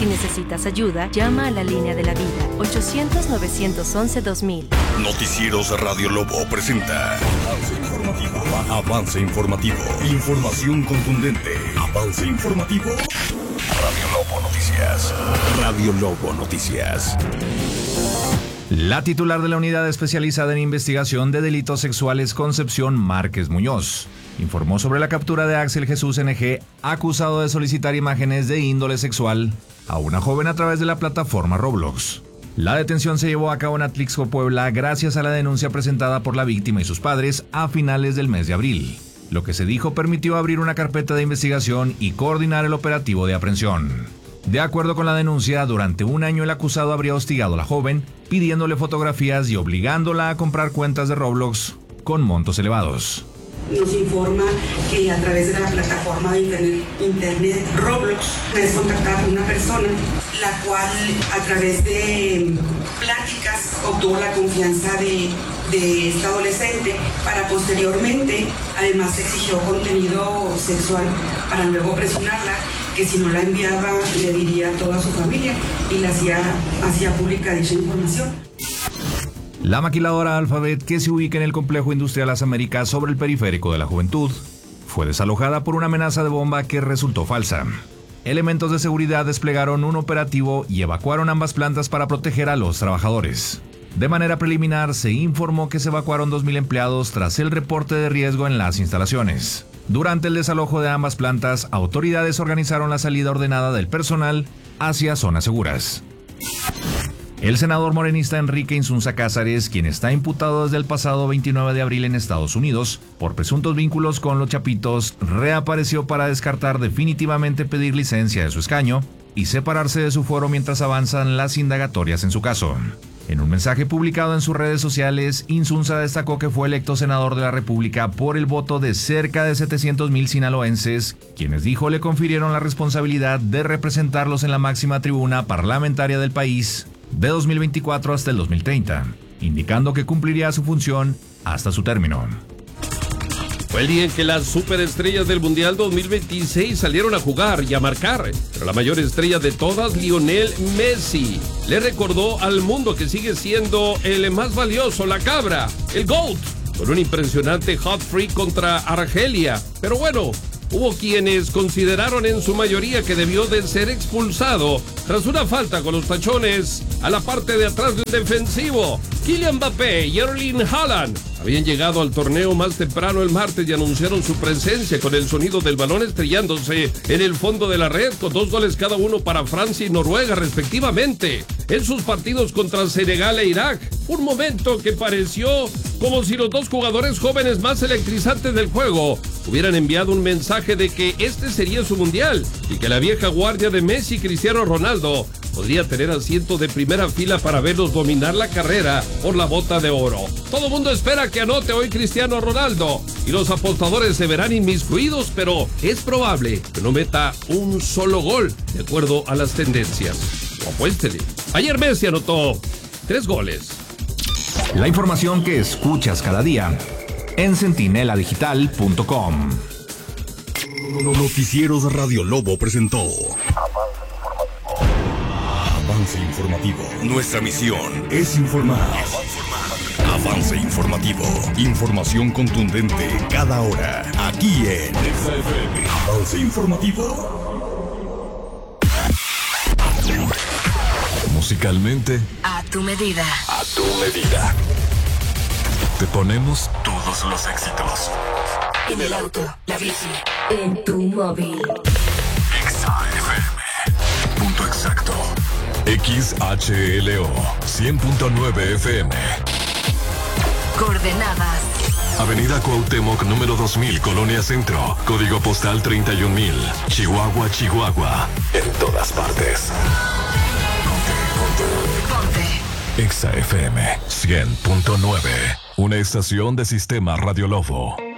Si necesitas ayuda, llama a la línea de la vida, 800-911-2000. Noticieros Radio Lobo presenta Avance Informativo. Información contundente. Avance Informativo. Radio Lobo Noticias. Radio Lobo Noticias. La titular de la Unidad Especializada en Investigación de Delitos Sexuales, Concepción Márquez Muñoz, informó sobre la captura de Axel Jesús NG, acusado de solicitar imágenes de índole sexual a una joven a través de la plataforma Roblox. La detención se llevó a cabo en Atlixco, Puebla, gracias a la denuncia presentada por la víctima y sus padres a finales del mes de abril. Lo que se dijo permitió abrir una carpeta de investigación y coordinar el operativo de aprehensión. De acuerdo con la denuncia, durante un año el acusado habría hostigado a la joven, pidiéndole fotografías y obligándola a comprar cuentas de Roblox con montos elevados. Nos informa que a través de la plataforma de internet Roblox puedes contactar a una persona, la cual a través de pláticas obtuvo la confianza de esta adolescente para posteriormente, además exigió contenido sexual para luego presionarla, que si no la enviaba le diría a toda su familia y la hacía pública dicha información. La maquiladora Alphabet, que se ubica en el Complejo Industrial Las Américas sobre el Periférico de la Juventud, fue desalojada por una amenaza de bomba que resultó falsa. Elementos de seguridad desplegaron un operativo y evacuaron ambas plantas para proteger a los trabajadores. De manera preliminar, se informó que se evacuaron 2.000 empleados tras el reporte de riesgo en las instalaciones. Durante el desalojo de ambas plantas, autoridades organizaron la salida ordenada del personal hacia zonas seguras. El senador morenista Enrique Insunza Cázares, quien está imputado desde el pasado 29 de abril en Estados Unidos por presuntos vínculos con los Chapitos, reapareció para descartar definitivamente pedir licencia de su escaño y separarse de su fuero mientras avanzan las indagatorias en su caso. En un mensaje publicado en sus redes sociales, Insunza destacó que fue electo senador de la República por el voto de cerca de 700,000 sinaloenses, quienes dijo le confirieron la responsabilidad de representarlos en la máxima tribuna parlamentaria del país de 2024 hasta el 2030, indicando que cumpliría su función hasta su término. Fue el día en que las superestrellas del Mundial 2026 salieron a jugar y a marcar, pero la mayor estrella de todas, Lionel Messi, le recordó al mundo que sigue siendo el más valioso, la cabra, el GOAT, con un impresionante hat-trick contra Argelia. Pero bueno, hubo quienes consideraron en su mayoría que debió de ser expulsado tras una falta con los tachones a la parte de atrás del defensivo. Kylian Mbappé y Erling Haaland habían llegado al torneo más temprano el martes y anunciaron su presencia con el sonido del balón estrellándose en el fondo de la red, con 2 goles cada uno para Francia y Noruega respectivamente en sus partidos contra Senegal e Irak. Un momento que pareció como si los dos jugadores jóvenes más electrizantes del juego hubieran enviado un mensaje de que este sería su mundial y que la vieja guardia de Messi y Cristiano Ronaldo podría tener asiento de primera fila para verlos dominar la carrera por la bota de oro. Todo mundo espera que anote hoy Cristiano Ronaldo y los apostadores se verán inmiscuidos, pero es probable que no meta un solo gol de acuerdo a las tendencias. Apuéstele. Ayer Messi anotó 3 goles. La información que escuchas cada día en centineladigital.com. Noticieros Radio Lobo presentó Avance Informativo. Nuestra misión es informar. Avance Informativo. Información contundente cada hora. Aquí en XFM. Avance Informativo. Musicalmente, A tu medida. a tu medida. Te ponemos todos los éxitos. En el auto, la bici, en tu móvil. XFM. Punto exacto. XHLO 100.9 FM. Coordenadas. Avenida Cuauhtémoc, número 2000, Colonia Centro. Código postal 31,000. Chihuahua, Chihuahua. En todas partes. Ponte. XFM 100.9. Una estación de Sistema Radio Lobo.